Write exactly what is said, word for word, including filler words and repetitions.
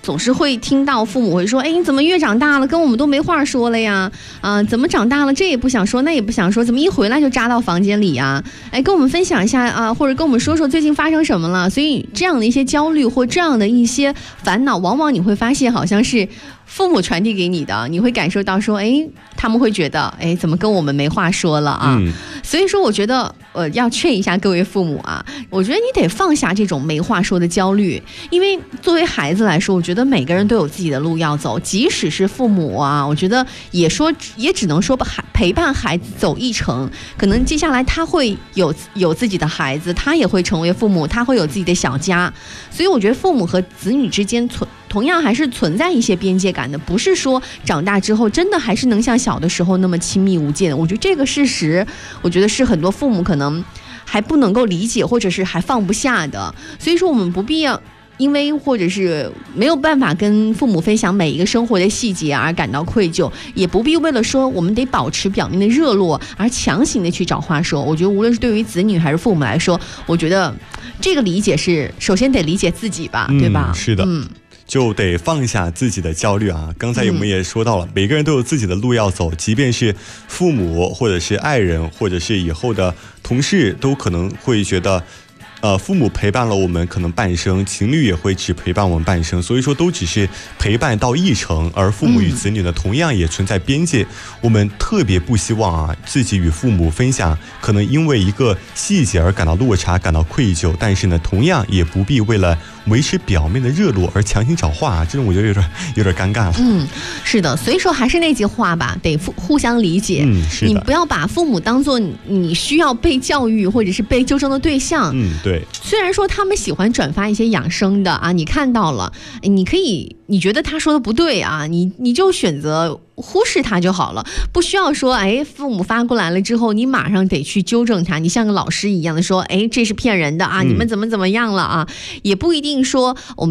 总是会听到父母会说，哎，你怎么越长大了跟我们都没话说了呀？啊、呃，怎么长大了这也不想说那也不想说，怎么一回来就扎到房间里呀？哎，跟我们分享一下啊、呃，或者跟我们说说最近发生什么了？所以这样的一些焦虑或这样的一些烦恼，往往你会发现好像是父母传递给你的，你会感受到说，哎，他们会觉得，哎，怎么跟我们没话说了啊？嗯、所以说，我觉得，呃，要劝一下各位父母啊，我觉得你得放下这种没话说的焦虑，因为作为孩子来说，我觉得每个人都有自己的路要走，即使是父母啊，我觉得也说也只能说陪伴孩子走一程，可能接下来他会有有自己的孩子，他也会成为父母，他会有自己的小家，所以我觉得父母和子女之间存。同样还是存在一些边界感的，不是说长大之后真的还是能像小的时候那么亲密无间的。我觉得这个事实，我觉得是很多父母可能还不能够理解，或者是还放不下的。所以说我们不必要因为或者是没有办法跟父母分享每一个生活的细节而感到愧疚，也不必为了说我们得保持表面的热络而强行的去找话说。我觉得无论是对于子女还是父母来说，我觉得这个理解是首先得理解自己吧，对吧？ 嗯，是的，嗯。就得放下自己的焦虑啊！刚才我们也说到了，嗯、每个人都有自己的路要走，即便是父母，或者是爱人，或者是以后的同事，都可能会觉得，呃，父母陪伴了我们可能半生，情侣也会只陪伴我们半生，所以说都只是陪伴到一程。而父母与子女呢，嗯、同样也存在边界。我们特别不希望啊，自己与父母分享可能因为一个细节而感到落差、感到愧疚，但是呢，同样也不必为了维持表面的热络而强行找话、啊，这种我觉得有点有点尴尬了。 嗯，是的，所以说还是那句话吧，得互相理解。 嗯，是的， 你不要把父母当做你需要被教育或者是被纠正的对象。 嗯，对。 虽然说他们喜欢转发一些养生的啊，你看到了，你可以，你觉得他说的不对啊，你你就选择忽视他就好了，不需要说，哎，父母发过来了之后，你马上得去纠正他，你像个老师一样的说，哎，这是骗人的啊，你们怎么怎么样了啊，也不一定说我们。